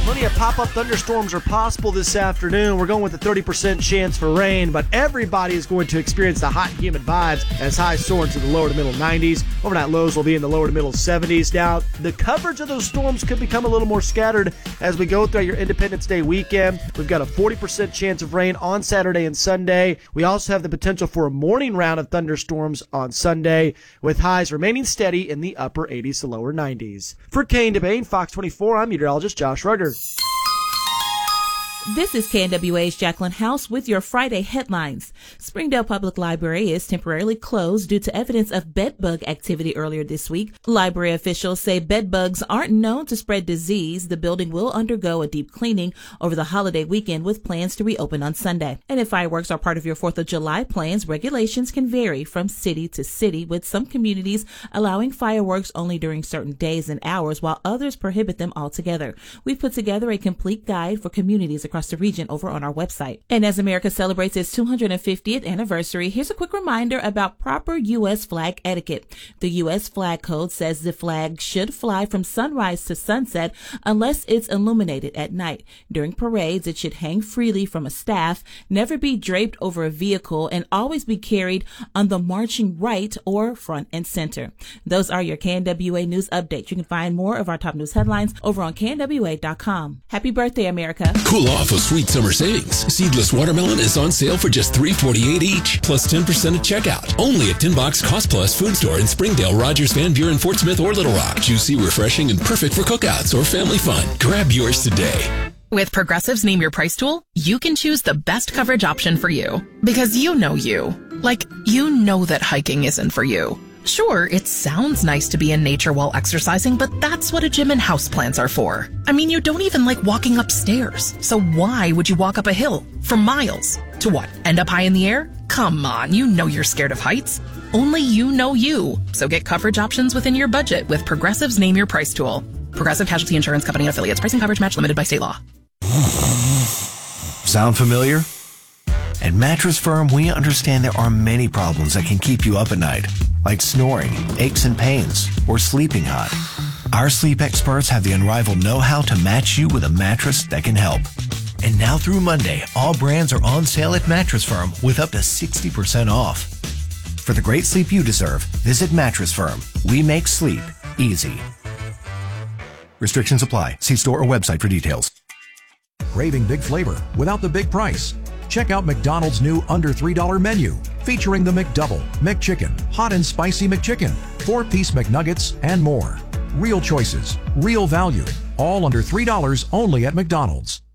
Plenty of pop-up thunderstorms are possible this afternoon. We're going with a 30% chance for rain, but everybody is going to experience the hot and humid vibes as highs soar into the lower to middle 90s. Overnight lows will be in the lower to middle 70s. Now, the coverage of those storms could become a little more scattered as we go through your Independence Day weekend. We've got a 40% chance of rain on Saturday and Sunday. We also have the potential for a morning round of thunderstorms on Sunday, with highs remaining steady in the upper 80s to lower 90s. For KNWA and Fox 24, I'm meteorologist Josh Rugger. This is KNWA's Jacqueline House with your Friday headlines. Springdale Public Library is temporarily closed due to evidence of bedbug activity earlier this week. Library officials say bedbugs aren't known to spread disease. The building will undergo a deep cleaning over the holiday weekend with plans to reopen on Sunday. And if fireworks are part of your 4th of July plans, regulations can vary from city to city, with some communities allowing fireworks only during certain days and hours, while others prohibit them altogether. We've put together a complete guide for communities across the region over on our website. And as America celebrates its 250th anniversary, here's a quick reminder about proper U.S. flag etiquette. The U.S. Flag Code says the flag should fly from sunrise to sunset unless it's illuminated at night. During parades, it should hang freely from a staff, never be draped over a vehicle, and always be carried on the marching right or front and center. Those are your KNWA news updates. You can find more of our top news headlines over on KNWA.com. Happy birthday, America. Cool off of sweet summer savings. Seedless watermelon is on sale for just $3.48 each, plus 10% at checkout. Only at Tin Box Cost Plus Food Store in Springdale, Rogers, Van Buren, Fort Smith, or Little Rock. Juicy, refreshing, and perfect for cookouts or family fun. Grab yours today. With Progressive's Name Your Price tool, you can choose the best coverage option for you. Because you know you. Like, you know that hiking isn't for you. Sure, it sounds nice to be in nature while exercising, but that's what a gym and houseplants are for. I mean, you don't even like walking upstairs. So why would you walk up a hill for miles? To what, end up high in the air? Come on, you know you're scared of heights. Only you know you. So get coverage options within your budget with Progressive's Name Your Price tool. Progressive Casualty Insurance Company and Affiliates. Pricing coverage match limited by state law. Sound familiar? At Mattress Firm, we understand there are many problems that can keep you up at night, like snoring, aches and pains, or sleeping hot. Our sleep experts have the unrivaled know-how to match you with a mattress that can help. And now through Monday, all brands are on sale at Mattress Firm with up to 60% off. For the great sleep you deserve, visit Mattress Firm. We make sleep easy. Restrictions apply. See store or website for details. Craving big flavor without the big price? Check out McDonald's new under $3 menu, featuring the McDouble, McChicken, Hot and Spicy McChicken, 4-piece McNuggets, and more. Real choices, real value, all under $3 only at McDonald's.